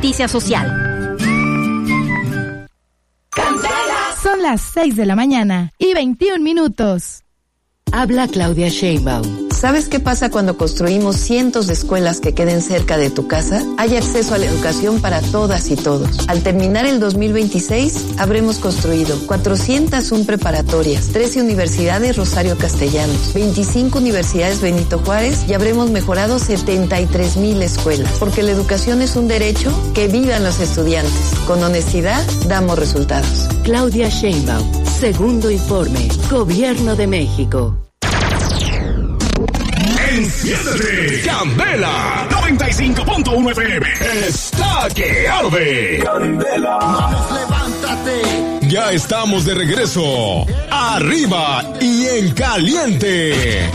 Justicia Social. Son las 6 de la mañana y 21 minutos. Habla Claudia Sheinbaum. ¿Sabes qué pasa cuando construimos cientos de escuelas que queden cerca de tu casa? Hay acceso a la educación para todas y todos. Al terminar el 2026, habremos construido 401 preparatorias, 13 universidades Rosario Castellanos, 25 universidades Benito Juárez y habremos mejorado 73,000 escuelas. Porque la educación es un derecho, que vivan los estudiantes. Con honestidad, damos resultados. Claudia Sheinbaum, segundo informe, Gobierno de México. Enciéndete, Candela 95.1 FM está que arde. Candela, vamos, levántate. Ya estamos de regreso, arriba y en caliente.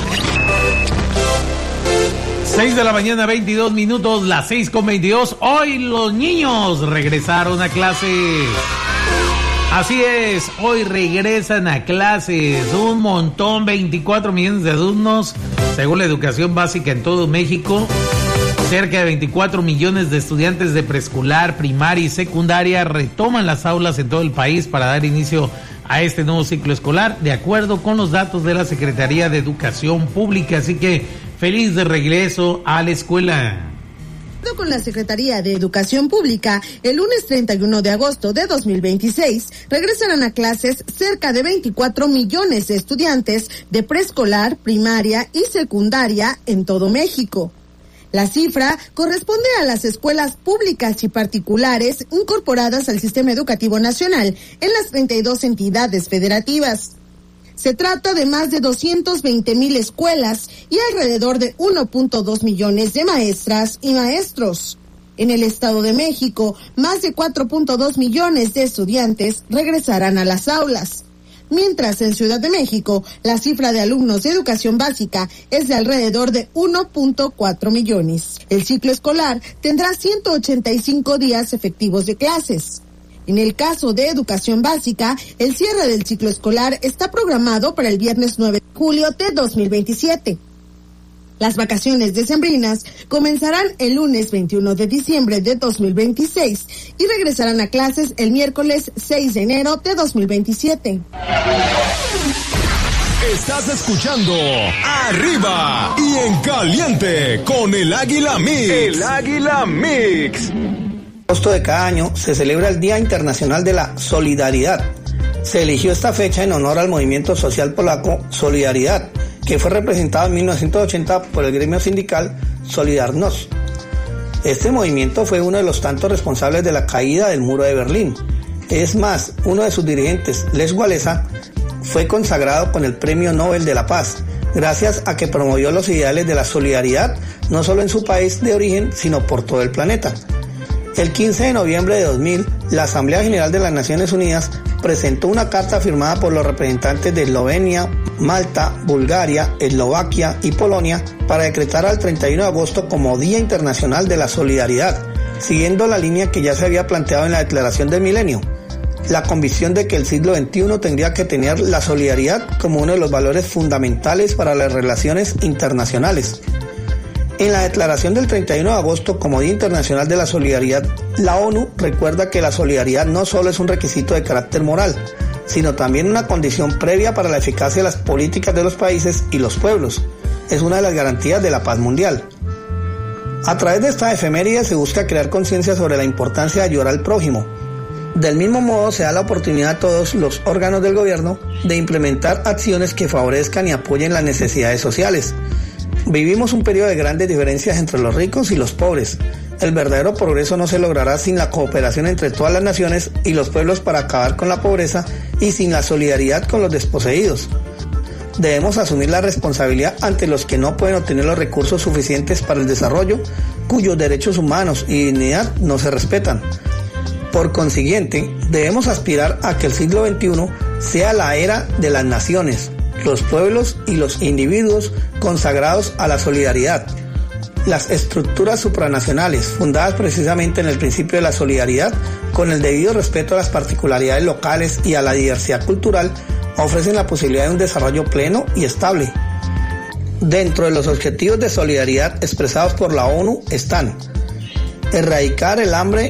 6 de la mañana, 22 minutos, las 6:22. Hoy los niños regresaron a clases. Así es, hoy regresan a clases un montón, 24 millones de alumnos, según la educación básica en todo México. Cerca de 24 millones de estudiantes de preescolar, primaria y secundaria retoman las aulas en todo el país para dar inicio a este nuevo ciclo escolar, de acuerdo con los datos de la Secretaría de Educación Pública. Así que feliz de regreso a la escuela. Con la Secretaría de Educación Pública, el lunes 31 de agosto de 2026 regresarán a clases cerca de 24 millones de estudiantes de preescolar, primaria y secundaria en todo México. La cifra corresponde a las escuelas públicas y particulares incorporadas al Sistema Educativo Nacional en las 32 entidades federativas. Se trata de más de 220,000 escuelas y alrededor de 1.2 millones de maestras y maestros. En el Estado de México, más de 4.2 millones de estudiantes regresarán a las aulas. Mientras en Ciudad de México, la cifra de alumnos de educación básica es de alrededor de 1.4 millones. El ciclo escolar tendrá 185 días efectivos de clases. En el caso de educación básica, el cierre del ciclo escolar está programado para el viernes 9 de julio de 2027. Las vacaciones decembrinas comenzarán el lunes 21 de diciembre de 2026 y regresarán a clases el miércoles 6 de enero de 2027. Estás escuchando Arriba y en Caliente con el Águila Mix. El Águila Mix. En agosto de cada año se celebra el Día Internacional de la Solidaridad. Se eligió esta fecha en honor al movimiento social polaco Solidaridad, que fue representado en 1980 por el gremio sindical Solidarność. Este movimiento fue uno de los tantos responsables de la caída del muro de Berlín. Es más, uno de sus dirigentes, Lech Walesa, fue consagrado con el Premio Nobel de la Paz, gracias a que promovió los ideales de la solidaridad no solo en su país de origen, sino por todo el planeta. El 15 de noviembre de 2000, la Asamblea General de las Naciones Unidas presentó una carta firmada por los representantes de Eslovenia, Malta, Bulgaria, Eslovaquia y Polonia para decretar al 31 de agosto como Día Internacional de la Solidaridad, siguiendo la línea que ya se había planteado en la Declaración del Milenio, la convicción de que el siglo XXI tendría que tener la solidaridad como uno de los valores fundamentales para las relaciones internacionales. En la declaración del 31 de agosto como Día Internacional de la Solidaridad, la ONU recuerda que la solidaridad no solo es un requisito de carácter moral, sino también una condición previa para la eficacia de las políticas de los países y los pueblos. Es una de las garantías de la paz mundial. A través de esta efeméride se busca crear conciencia sobre la importancia de ayudar al prójimo. Del mismo modo, se da la oportunidad a todos los órganos del gobierno de implementar acciones que favorezcan y apoyen las necesidades sociales. Vivimos un periodo de grandes diferencias entre los ricos y los pobres. El verdadero progreso no se logrará sin la cooperación entre todas las naciones y los pueblos para acabar con la pobreza y sin la solidaridad con los desposeídos. Debemos asumir la responsabilidad ante los que no pueden obtener los recursos suficientes para el desarrollo, cuyos derechos humanos y dignidad no se respetan. Por consiguiente, debemos aspirar a que el siglo XXI sea la era de las naciones, los pueblos y los individuos consagrados a la solidaridad. Las estructuras supranacionales, fundadas precisamente en el principio de la solidaridad, con el debido respeto a las particularidades locales y a la diversidad cultural, ofrecen la posibilidad de un desarrollo pleno y estable. Dentro de los objetivos de solidaridad expresados por la ONU están erradicar el hambre